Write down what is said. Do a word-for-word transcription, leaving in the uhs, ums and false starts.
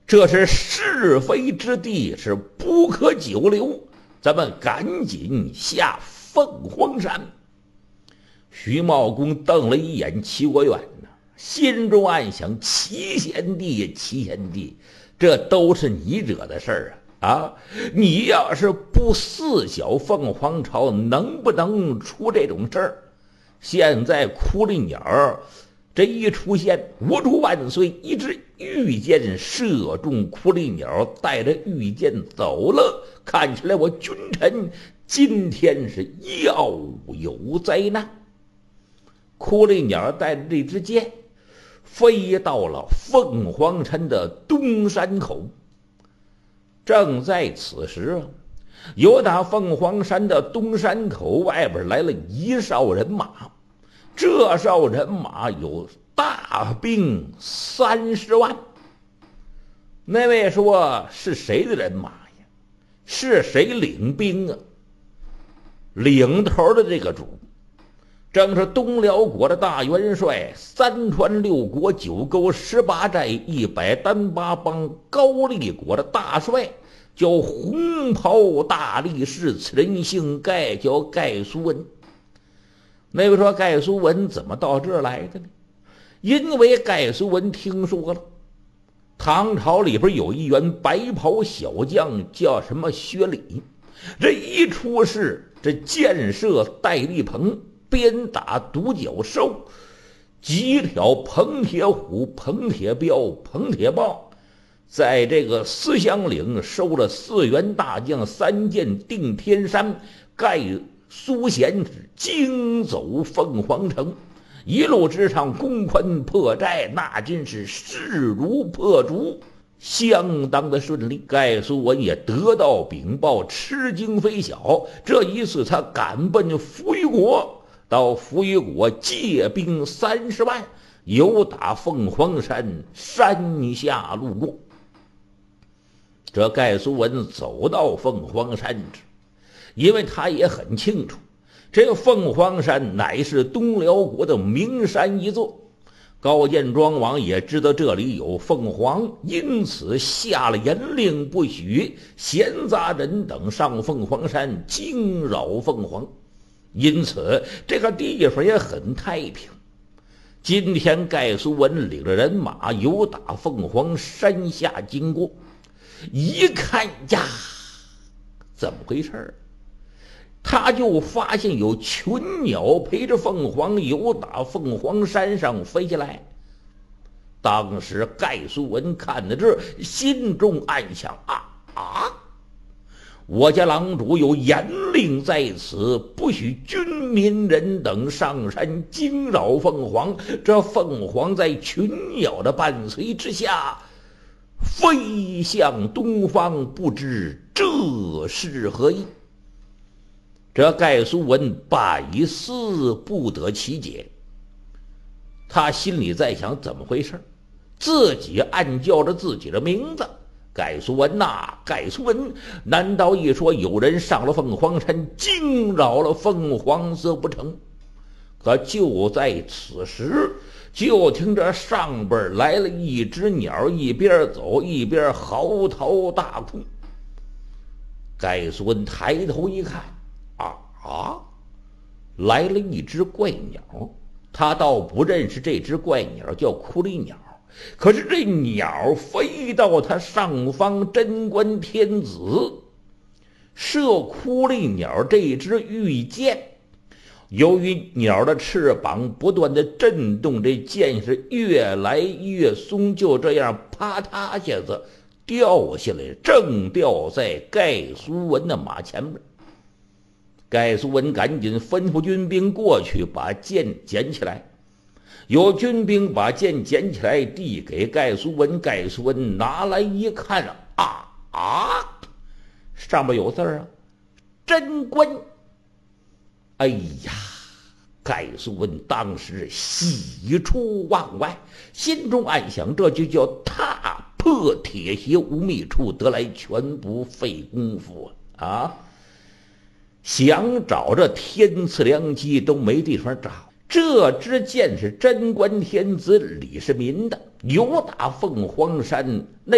这是是非之地，是不可久留，咱们赶紧下凤凰山。徐茂公瞪了一眼齐国远呢，心中暗想：齐贤弟，齐贤弟，这都是你惹的事儿啊！啊，你要是不四小凤凰巢，能不能出这种事儿？现在哭力鸟这一出现，无主万岁，一支御箭射中哭力鸟，带着御箭走了。看起来我君臣今天是要有灾难。哭力鸟带着这支箭飞到了凤凰山的东山口。正在此时，有打凤凰山的东山口外边来了一哨人马，这哨人马有大兵三十万。那位说是谁的人马呀？是谁领兵啊？领头的这个主正是东辽国的大元帅，三川六国九沟十八寨一百单八帮高丽国的大帅，叫红袍大力士，此人姓盖，叫盖苏文。那位说盖苏文怎么到这儿来的呢？因为盖苏文听说了唐朝里边有一员白袍小将叫什么薛礼，这一出事，这箭射戴笠棚，鞭打独角兽，几挑彭铁虎、彭铁彪、彭铁豹，在这个思乡岭收了四员大将，三箭定天山，盖苏贤惊走凤凰城，一路之上攻昆破寨，那真是势如破竹，相当的顺利。盖苏文也得到禀报，吃惊非小。这一次他赶奔扶余国，到扶余国借兵三十万，由打凤凰山山下路过。这盖苏文走到凤凰山之，因为他也很清楚，这个凤凰山乃是东辽国的名山一座。高见庄王也知道这里有凤凰，因此下了严令，不许闲杂人等上凤凰山惊扰凤凰。因此这个地方也很太平。今天盖苏文领着人马由打凤凰山下经过，一看呀，怎么回事？他就发现有群鸟陪着凤凰由打凤凰山上飞下来。当时盖苏文看到这，心中暗想：啊啊！我家郎主有严令在此，不许军民人等上山惊扰凤凰。这凤凰在群鸟的伴随之下飞向东方，不知这是何意。这盖苏文百思不得其解，他心里在想怎么回事，自己暗叫着自己的名字，盖苏文呐、啊，盖苏文，难道一说有人上了凤凰山惊扰了凤凰色不成？可就在此时，就听着上边来了一只鸟，一边走一边嚎啕大哭。盖苏文抬头一看，啊啊！来了一只怪鸟，他倒不认识这只怪鸟，叫哭力鸟。可是这鸟飞到他上方贞观天子射哭力鸟这只御箭，由于鸟的翅膀不断的震动，这箭是越来越松，就这样啪嗒下子掉下来，正掉在盖苏文的马前面。盖苏文赶紧吩咐军兵过去把箭捡起来，有军兵把箭捡起来递给盖苏文，盖苏文拿来一看，啊啊，上面有字啊，贞观。哎呀，盖苏文当时喜出望外，心中暗想，这就叫踏破铁鞋无觅处，得来全不费功夫啊！想找这天赐良机都没地方找。这支箭是贞观天子李世民的，由打凤凰山那